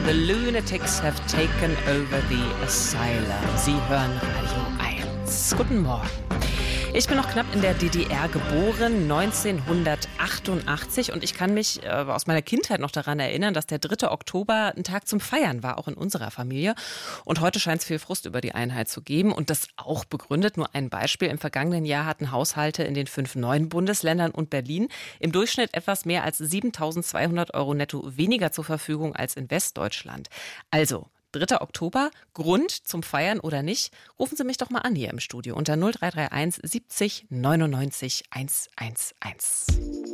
The Lunatics have taken over the asylum. Sie hören Radio 1. Guten Morgen. Ich bin noch knapp in der DDR geboren, 1988, und ich kann mich aus meiner Kindheit noch daran erinnern, dass der 3. Oktober ein Tag zum Feiern war, auch in unserer Familie. Und heute scheint es viel Frust über die Einheit zu geben und das auch begründet. Nur ein Beispiel: Im vergangenen Jahr hatten Haushalte in den 5 neuen Bundesländern und Berlin im Durchschnitt etwas mehr als 7.200 € netto weniger zur Verfügung als in Westdeutschland. Also 3. Oktober, Grund zum Feiern oder nicht? Rufen Sie mich doch mal an hier im Studio unter 0331 70 99 111.